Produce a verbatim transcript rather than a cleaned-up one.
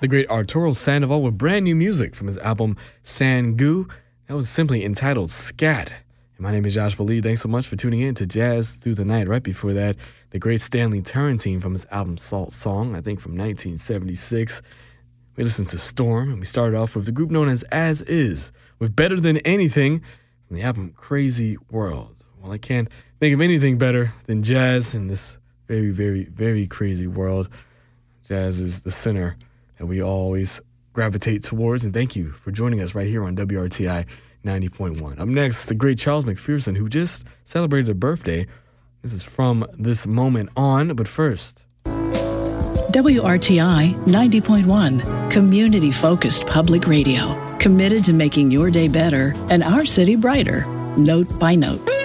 The great Arturo Sandoval with brand new music from his album Sangu. That was simply entitled Scat. And my name is Josh Bali. Thanks so much for tuning in to Jazz Through the Night. Right before that, the great Stanley Turrentine from his album Salt Song, I think from nineteen seventy-six. We listened to Storm, and we started off with the group known as As Is with Better Than Anything from the album Crazy World. Well, I can't think of anything better than jazz in this very, very, very crazy world. Jazz is the center that we always gravitate towards, and thank you for joining us right here on W R T I ninety point one. Up next, the great Charles McPherson, who just celebrated a birthday. This is From This Moment On, but first... W R T I ninety point one, community-focused public radio, committed to making your day better and our city brighter, note by note.